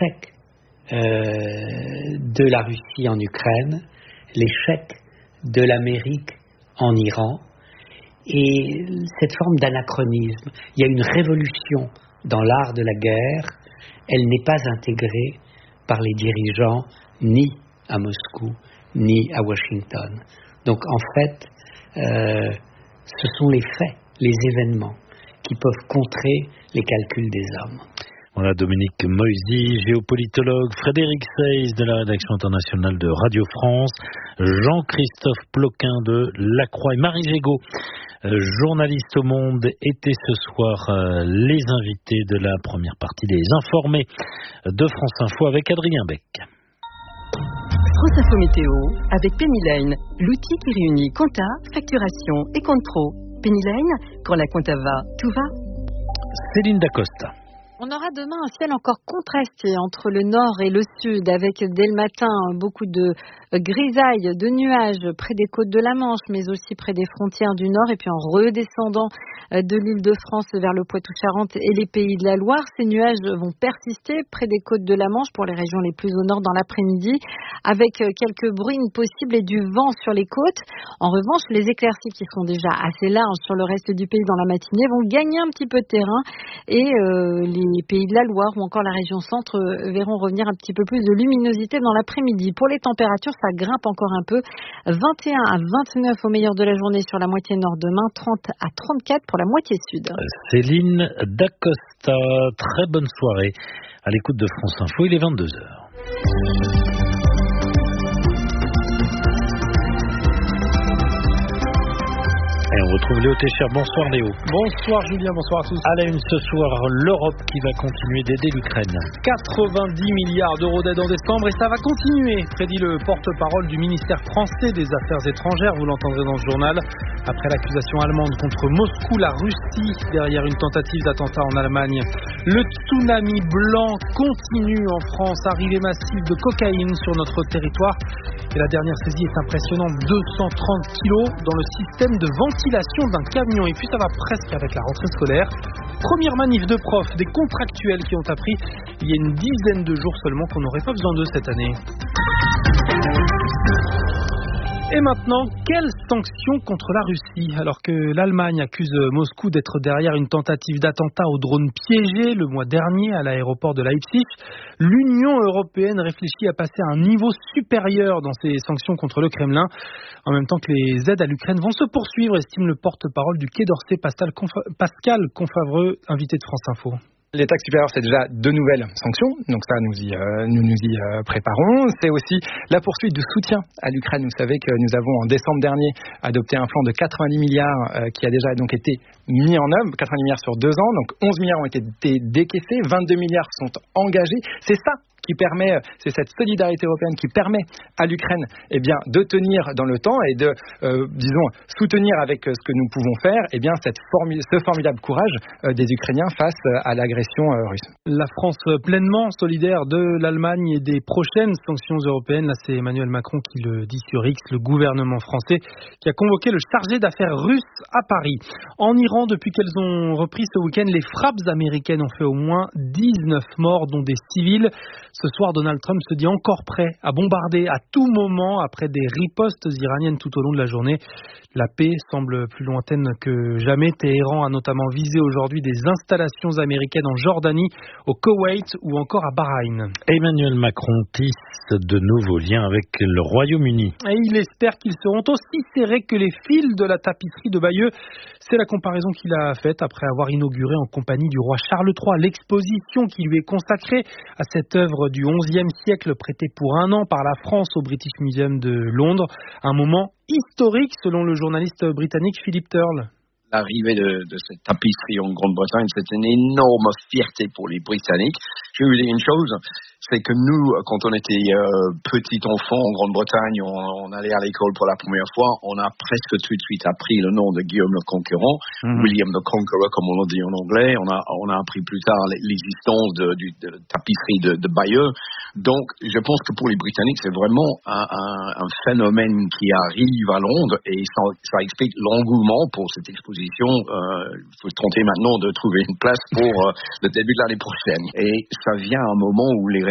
l'échec de la Russie en Ukraine, l'échec de l'Amérique en Iran, et cette forme d'anachronisme. Il y a une révolution dans l'art de la guerre, elle n'est pas intégrée par les dirigeants ni à Moscou, ni à Washington. Donc en fait, ce sont les faits, les événements qui peuvent contrer les calculs des hommes. Voilà, Dominique Moisy, géopolitologue, Frédéric Seyss de la rédaction internationale de Radio France, Jean-Christophe Ploquin de La Croix et Marie Gégaud, journaliste au Monde, étaient ce soir les invités de la première partie des Informés de France Info avec Adrien Beck. France Info Météo avec Penny Lane, l'outil qui réunit compta, facturation et compte pro. Penny Lane, quand la compta va, tout va. Céline Dacosta. On aura demain un ciel encore contrasté entre le nord et le sud, avec dès le matin beaucoup de grisailles, de nuages près des côtes de la Manche, mais aussi près des frontières du nord, et puis en redescendant de l'Île-de-France vers le Poitou-Charentes et les Pays de la Loire. Ces nuages vont persister près des côtes de la Manche pour les régions les plus au nord dans l'après-midi, avec quelques bruines possibles et du vent sur les côtes. En revanche, les éclaircies qui sont déjà assez larges sur le reste du pays dans la matinée vont gagner un petit peu de terrain, et les Pays de la Loire ou encore la région centre verront revenir un petit peu plus de luminosité dans l'après-midi. Pour les températures, ça grimpe encore un peu. 21 à 29 au meilleur de la journée sur la moitié nord demain, 30 à 34 pour la moitié sud. Céline Dacosta, très bonne soirée à l'écoute de France Info, il est 22h. Et on retrouve Léo Técher. Bonsoir Léo. Bonsoir Julien, bonsoir à tous. À la une ce soir, l'Europe qui va continuer d'aider l'Ukraine. 90 milliards d'euros d'aide en décembre et ça va continuer, prédit le porte-parole du ministère français des Affaires étrangères. Vous l'entendrez dans ce journal. Après l'accusation allemande contre Moscou, la Russie derrière une tentative d'attentat en Allemagne. Le tsunami blanc continue en France. Arrivée massive de cocaïne sur notre territoire. Et la dernière saisie est impressionnante. 230 kilos dans le système de ventilation d'un camion. Et puis ça va presque avec la rentrée scolaire. Première manif de profs, des contractuels qui ont appris il y a une dizaine de jours seulement qu'on n'aurait pas besoin d'eux cette année. Et maintenant, quelles sanctions contre la Russie ? Alors que l'Allemagne accuse Moscou d'être derrière une tentative d'attentat au drone piégé le mois dernier à l'aéroport de Leipzig, l'Union européenne réfléchit à passer à un niveau supérieur dans ses sanctions contre le Kremlin, en même temps que les aides à l'Ukraine vont se poursuivre, estime le porte-parole du Quai d'Orsay, Pascal Confavreux, invité de France Info. Les taxes supérieures, c'est déjà de nouvelles sanctions, donc ça nous y préparons. C'est aussi la poursuite du soutien à l'Ukraine. Vous savez que nous avons en décembre dernier adopté un plan de 90 milliards qui a déjà donc été mis en œuvre, 90 milliards sur 2 ans, donc 11 milliards ont été décaissés, 22 milliards sont engagés. C'est ça qui permet, c'est cette solidarité européenne qui permet à l'Ukraine de tenir dans le temps et de, soutenir avec ce que nous pouvons faire, ce formidable courage des Ukrainiens face à l'agression russe. La France pleinement solidaire de l'Allemagne et des prochaines sanctions européennes. Là, c'est Emmanuel Macron qui le dit sur X, le gouvernement français qui a convoqué le chargé d'affaires russe à Paris. En Iran, depuis qu'elles ont repris ce week-end, les frappes américaines ont fait au moins 19 morts, dont des civils. Ce soir, Donald Trump se dit encore prêt à bombarder à tout moment après des ripostes iraniennes tout au long de la journée. La paix semble plus lointaine que jamais. Téhéran a notamment visé aujourd'hui des installations américaines en Jordanie, au Koweït ou encore à Bahreïn. Emmanuel Macron tisse de nouveaux liens avec le Royaume-Uni. Et il espère qu'ils seront aussi serrés que les fils de la tapisserie de Bayeux. C'est la comparaison qu'il a faite après avoir inauguré en compagnie du roi Charles III l'exposition qui lui est consacrée à cette œuvre du XIe siècle prêtée pour 1 an par la France au British Museum de Londres. Un moment historique selon le journaliste britannique Philip Turle. L'arrivée de cette tapisserie en Grande-Bretagne, c'est une énorme fierté pour les Britanniques. Je vais vous dire une chose, c'est que nous, quand on était petit enfant en Grande-Bretagne, on allait à l'école pour la première fois, on a presque tout de suite appris le nom de Guillaume le Conquérant, William the Conqueror comme on le dit en anglais. On a appris plus tard l'existence de la tapisserie de Bayeux. Donc, je pense que pour les Britanniques, c'est vraiment un phénomène qui arrive à Londres et ça explique l'engouement pour cette exposition. Il faut tenter maintenant de trouver une place pour le début de l'année prochaine. Et ça vient à un moment où les